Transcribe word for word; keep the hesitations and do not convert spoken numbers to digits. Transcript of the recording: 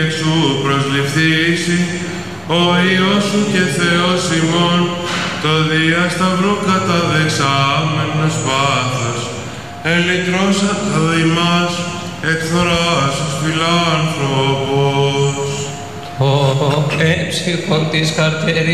σου προσληφθήσει ο Υιός σου και Θεός ημών, το διασταυρό καταδεξάμενος πάθος, ελυτρώσατα ημάς εκθοράς φιλάνθρωπος. Ο έψυχον της καρτερίας